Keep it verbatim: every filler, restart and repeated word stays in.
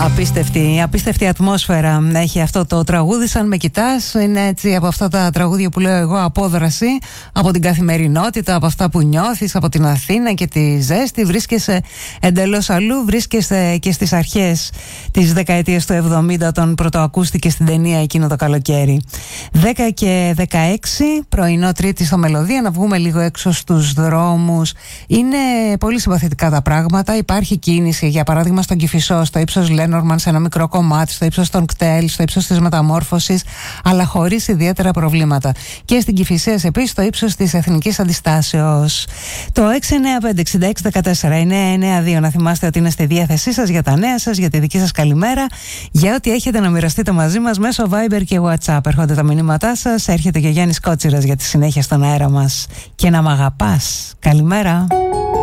Απίστευτη, απίστευτη ατμόσφαιρα έχει αυτό το τραγούδι. Σαν με κοιτάς, είναι έτσι από αυτά τα τραγούδια που λέω εγώ, απόδραση από την καθημερινότητα, από αυτά που νιώθεις, από την Αθήνα και τη ζέστη. Βρίσκεσαι εντελώς αλλού, βρίσκεσαι και στις αρχές της δεκαετίας του εβδομήντα, όταν πρωτοακούστηκε στην ταινία εκείνο το καλοκαίρι. δέκα και δεκαέξι, πρωινό Τρίτη στο Μελωδία, να βγούμε λίγο έξω στους δρόμους. Είναι πολύ συμπαθητικά τα πράγματα. Υπάρχει κίνηση, για παράδειγμα στον Κηφισό, στο ύψος Λένορμαν, σε ένα μικρό κομμάτι, στο ύψος των Κτέλ, στο ύψος της Μεταμόρφωσης, αλλά χωρίς ιδιαίτερα προβλήματα. Και στην Κηφισίας επίσης, στο ύψος της Εθνικής Αντιστάσεως. Το έξι εννιά πέντε έξι έξι ένα τέσσερα εννιά εννιά δύο, να θυμάστε ότι είναι στη διάθεσή σας για τα νέα σας, για τη δική σας καλημέρα, για ό,τι έχετε να μοιραστείτε μαζί μας μέσω Viber και WhatsApp. Έρχονται τα μηνύματά σας, έρχεται και ο Γιάννης Κότσιρας για τη συνέχεια στον αέρα μας. Και να μ' αγαπάς. Καλημέρα.